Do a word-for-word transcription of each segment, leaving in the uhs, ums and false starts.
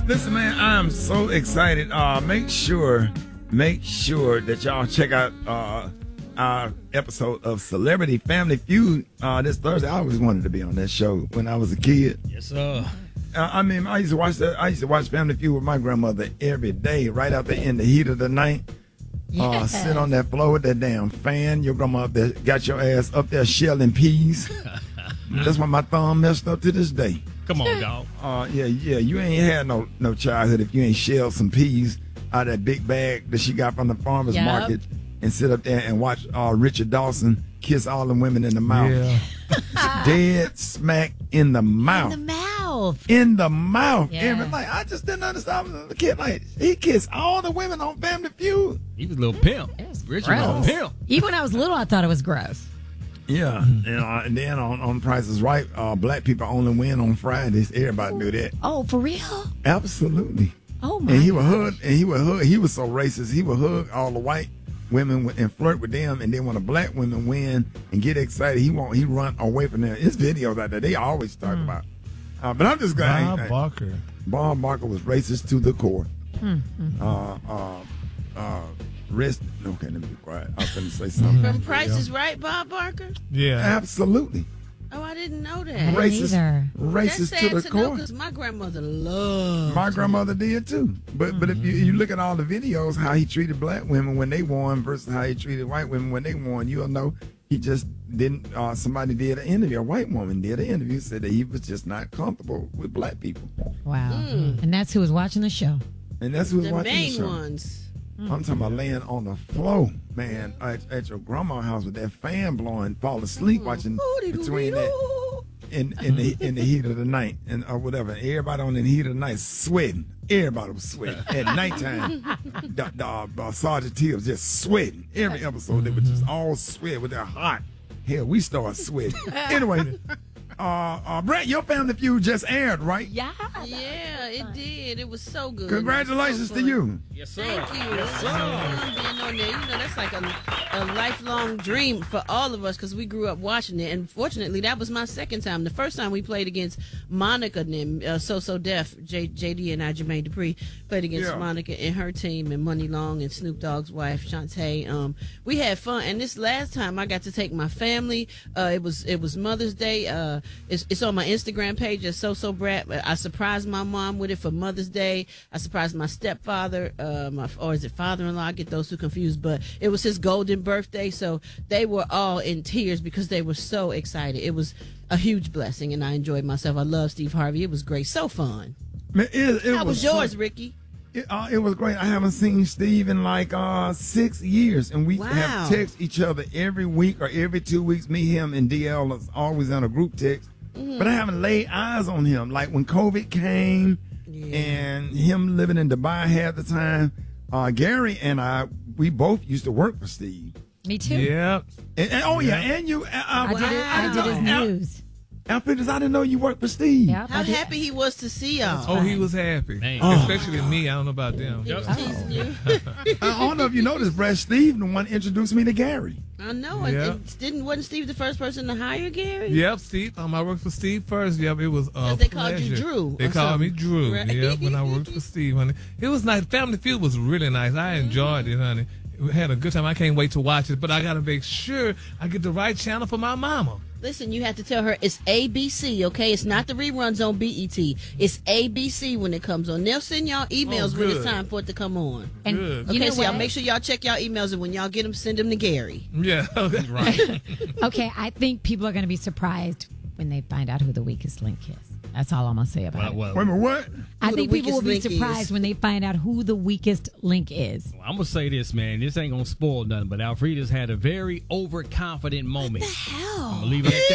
Listen, man, I'm so excited. Uh, make sure, make sure that y'all check out uh, our episode of Celebrity Family Feud uh, this Thursday. I always wanted to be on that show when I was a kid. Yes, sir. Uh, I mean, I used to watch that. I used to watch Family Feud with my grandmother every day, right out there in the heat of the night. Yes. Uh, sit on that floor with that damn fan. Your grandma up there got your ass up there shelling peas. That's why my thumb messed up to this day. Come on, dog. Uh, yeah, yeah. You ain't had no no childhood if you ain't shelled some peas out of that big bag that she got from the farmer's yep. market and sit up there and watch uh, Richard Dawson kiss all the women in the mouth. Yeah. Dead smack in the mouth. In the mouth. In the mouth. Yeah. Every, like, I just didn't understand. I was a kid. Like, he kissed all the women on Family Feud. He was a little pimp. Richard was a pimp. Even when I was little, I thought it was gross. Yeah, and, uh, and then on, on Price is Right, uh, black people only win on Fridays. Everybody knew that. Oh, for real? Absolutely. Oh my! And he would hug, and he would hug. He was so racist. He would hug all the white women and flirt with them, and then when the black women win and get excited, he won't. He run away from them. His videos out there, they always talk mm. about. Uh, but I'm just glad. Bob Barker. Bob Barker was racist to the core. Mm-hmm. Uh, uh, uh, rest. Okay, let me be quiet. I was going to say something. From Price is Right, Bob Barker? Yeah. Absolutely. Oh, I didn't know that. Racist, racist That's to the to core. Because my grandmother loved. My grandmother did too. But mm-hmm. but if you, you look at all the videos, how he treated black women when they won versus how he treated white women when they won, you'll know he just didn't. Uh, somebody did an interview. A white woman did an interview, said that he was just not comfortable with black people. Wow. Mm. And that's who was watching the show. And that's who was the watching main the show. ones. I'm talking about laying on the floor, man, at, at your grandma's house with that fan blowing, fall asleep watching between that in in the in the heat of the night and or whatever. Everybody on the heat of the night sweating. Everybody was sweating at nighttime. the, the, uh, Sergeant T was just sweating. Every episode they were just all sweat with their hot. Hell, we started sweating. Anyway. Uh, uh, Brett, your Family Feud just aired, right? Yeah. Yeah, it did. It was so good. Congratulations so to you. Yes, sir. Thank you. Yes, sir. Fun being on there. You know, that's like a, a lifelong dream for all of us because we grew up watching it. And fortunately, that was my second time. The first time we played against Monica and them, uh, So So Def, J, JD and I, Jermaine Dupri, played against yeah. Monica and her team and Money Long and Snoop Dogg's wife, Shantae. Um, we had fun. And this last time, I got to take my family. Uh, it was it was Mother's Day. Uh, It's, it's on my Instagram page as So So Brat. I surprised my mom with it for Mother's Day. I surprised my stepfather, uh, my, or is it father-in-law? I get those two confused. But it was his golden birthday, so they were all in tears because they were so excited. It was a huge blessing, and I enjoyed myself. I love Steve Harvey. It was great. So fun. Man, it, it How was, was yours, Ricky? It, uh, it was great. I haven't seen Steve in like uh, six years, and we wow. have text each other every week or every two weeks. Me, him, and D L is always on a group text. Mm-hmm. But I haven't laid eyes on him. Like when COVID came yeah. and him living in Dubai half the time, uh, Gary and I, we both used to work for Steve. Me too. Yep. And, and, oh, yeah. yeah. And you. Uh, I, did, it, I did his news. Al Peters, I didn't know you worked for Steve. Yep, How happy he was to see y'all. Oh, he was happy. Oh. Especially me. I don't know about them. He was teasing you. I don't know if you noticed, Brad, Steve the one introduced me to Gary. I know. Yep. And, and didn't wasn't Steve the first person to hire Gary? Yep, Steve. Um, I worked for Steve first. Yep, it was a they pleasure. called you Drew. They called something. me Drew. Right. Yep, when I worked for Steve, honey. It was nice. Family Feud was really nice. I enjoyed it, honey. We had a good time. I can't wait to watch it, but I got to make sure I get the right channel for my mama. Listen, you have to tell her it's A B C, okay? It's not the reruns on B E T. It's A B C when it comes on. They'll send y'all emails Oh, when good. it's time for it to come on. And Good. Okay, you know so y'all what? make sure y'all check y'all emails, and when y'all get them, send them to Gary. Yeah, that's right. Okay, I think people are going to be surprised when they find out who the weakest link is. That's all I'm going to say about Well, it. well, Wait a minute, what? I Who think the people will be weakest link surprised is. when they find out who the weakest link is. I'm going to say this, man. This ain't going to spoil nothing, but Alfreda's had a very overconfident moment. What the hell? I'm going to leave it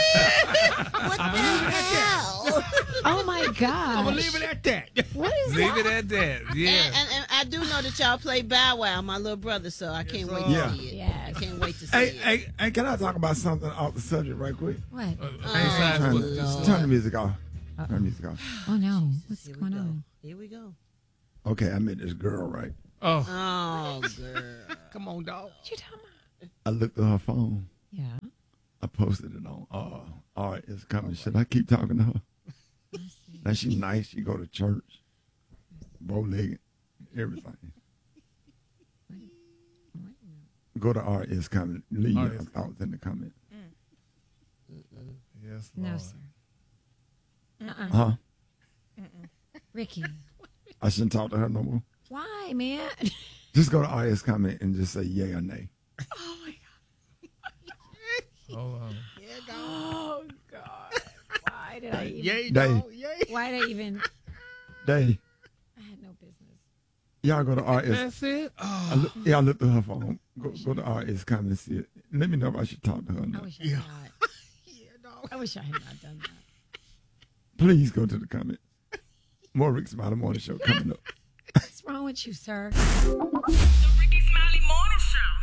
at that. What the hell? Oh, my God. I'm going to leave it at that. What is Leave that? it at that. Yeah. And, and, and I do know that y'all play Bow Wow, my little brother, so I can't wait to Yeah. see it. Yes. I can't wait to see Hey, it. hey, hey, can I talk about something off the subject right quick? What? Besides Turn, what- Lord. turn the music off. Turn the music off. Oh, no. What's Here we going go. on? Here we go. Okay, I met this girl, right? Oh, Oh, girl. Come on, dog. What you talking about? I looked at her phone. Yeah. I posted it on. Oh, all right, it's coming. Should I keep talking to her? Now she's nice. She go to church. bow-legged, everything. Go to R is coming. Leave your thoughts in the comment. Yes, No, Lord. sir. Uh-uh. Huh? Ricky. I shouldn't talk to her no more. Why, man? Just go to R is comment and just say yay or nay. Oh, my God. Hold on. Oh, God. Why did I even? Yay, Day. dog. Yay. Why did I even? Day. I had no business. Y'all go to R is. That's it. I look, yeah, I looked at her phone. Go, go to R is comment and see it. Let me know if I should talk to her or I not. wish I had not. I wish I had not done that. Please go to the comments. More Rick Smiley Morning Show coming up. What's wrong with you, sir? The Ricky Smiley Morning Show.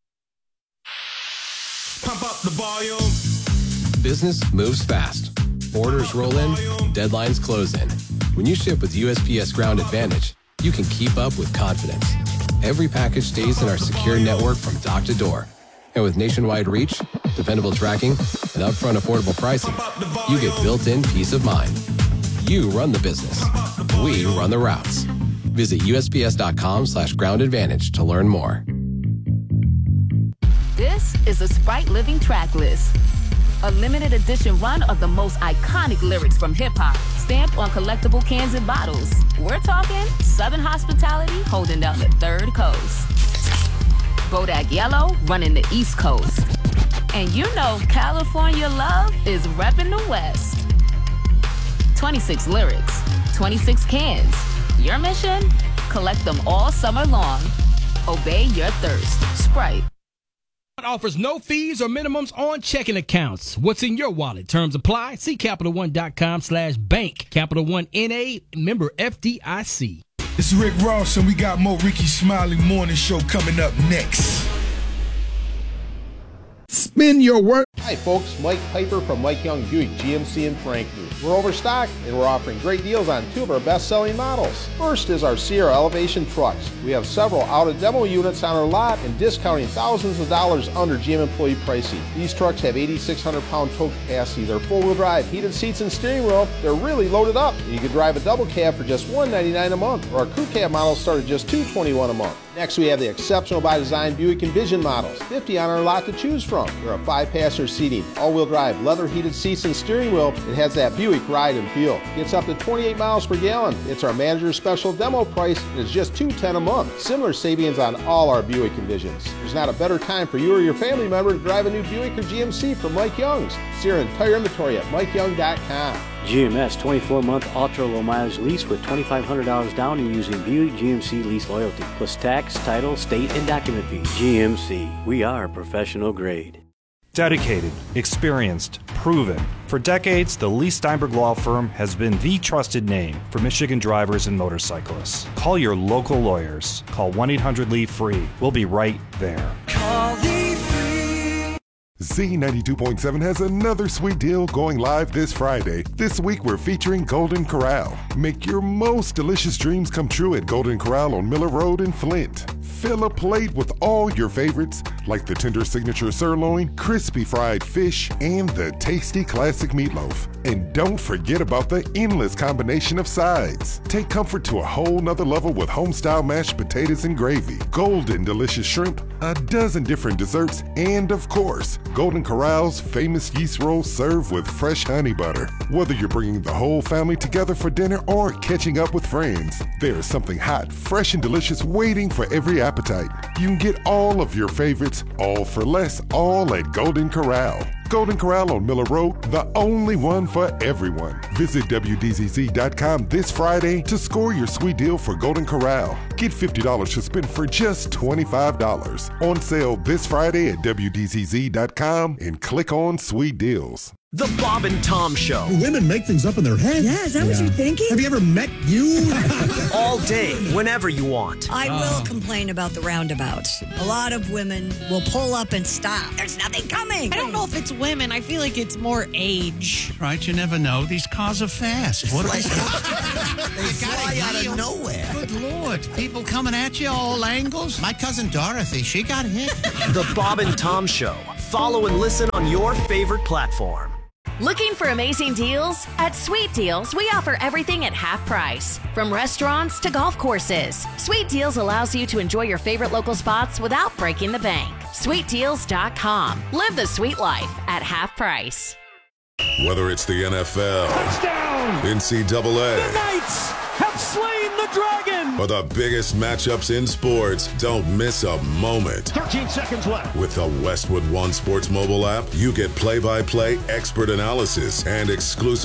Pump up the volume. Business moves fast. Orders roll in, deadlines close in. When you ship with U S P S Ground Advantage, you can keep up with confidence. Every package stays in our secure network from dock to door. And with nationwide reach, dependable tracking, and upfront affordable pricing, you get built-in peace of mind. You run the business. We run the routes. Visit U S P S dot com slash ground advantage to learn more. This is a Sprite Living track list. A limited edition run of the most iconic lyrics from hip-hop, stamped on collectible cans and bottles. We're talking Southern hospitality holding down the third coast. Bodak Yellow running the East Coast. And you know California love is repping the West. twenty-six lyrics, twenty-six cans. Your mission? Collect them all summer long. Obey your thirst. Sprite. Offers no fees or minimums on checking accounts. What's in your wallet? Terms apply. See Capital One dot com slash bank. Capital One N A, member F D I C. It's Rick Ross, and we got more Ricky Smiley Morning Show coming up next. Spin your work. Hi folks, Mike Piper from Mike Young Buick G M C in Frankfort. We're overstocked and we're offering great deals on two of our best-selling models. First is our Sierra Elevation trucks. We have several out-of-demo units on our lot and discounting thousands of dollars under G M employee pricing. These trucks have eighty-six hundred pound tow capacity. They're four-wheel drive, heated seats and steering wheel. They're really loaded up. And you can drive a double cab for just one hundred ninety-nine dollars a month, or our crew cab models start at just two hundred twenty-one dollars a month. Next, we have the exceptional by design Buick Envision models, fifty on our lot to choose from. There are five-passenger seating, all-wheel drive, leather heated seats and steering wheel. It has that Buick ride and feel. Gets up to twenty-eight miles per gallon. It's our manager's special demo price, and it's just two hundred ten dollars a month. Similar savings on all our Buick Envisions. There's not a better time for you or your family member to drive a new Buick or G M C from Mike Young's. See our entire inventory at Mike Young dot com. G M S twenty-four month ultra low mileage lease with twenty-five hundred dollars down and using Buick G M C lease loyalty plus tax, title, state, and document fee. G M C, we are professional grade. Dedicated, experienced, proven. For decades, the Lee Steinberg Law Firm has been the trusted name for Michigan drivers and motorcyclists. Call your local lawyers. Call one eight hundred L E A F R E E. We'll be right there. Call the Z ninety-two point seven has another sweet deal going live this Friday. This week we're featuring Golden Corral. Make your most delicious dreams come true at Golden Corral on Miller Road in Flint. Fill a plate with all your favorites like the tender signature sirloin, crispy fried fish, and the tasty classic meatloaf. And don't forget about the endless combination of sides. Take comfort to a whole nother level with home-style mashed potatoes and gravy, golden delicious shrimp, a dozen different desserts, and of course, Golden Corral's famous yeast rolls served with fresh honey butter. Whether you're bringing the whole family together for dinner or catching up with friends, there is something hot, fresh, and delicious waiting for every appetite. You can get all of your favorites, all for less, all at Golden Corral. Golden Corral on Miller Road, the only one for everyone. Visit W D Z Z dot com this Friday to score your sweet deal for Golden Corral. Get fifty dollars to spend for just twenty-five dollars. On sale this Friday at W D Z Z dot com and click on Sweet Deals. The Bob and Tom Show. Women make things up in their head. Yeah, is that yeah. what you're thinking? Have you ever met you? All day, whenever you want. I oh. will complain about the roundabouts. A lot of women will pull up and stop. There's nothing coming. I don't know if it's women. I feel like it's more age. Right, you never know. These cars are fast. What like, they fly out of nowhere. Good Lord. People coming at you all angles. My cousin Dorothy, she got hit. The Bob and Tom Show. Follow and listen on your favorite platform. Looking for amazing deals? At Sweet Deals, we offer everything at half price. From restaurants to golf courses, Sweet Deals allows you to enjoy your favorite local spots without breaking the bank. sweet deals dot com. Live the sweet life at half price. Whether it's the N F L, touchdown, N C double A, the Knights have slain the dragon, or the biggest matchups in sports, don't miss a moment. thirteen seconds left. With the Westwood One Sports mobile app, you get play-by-play expert analysis and exclusive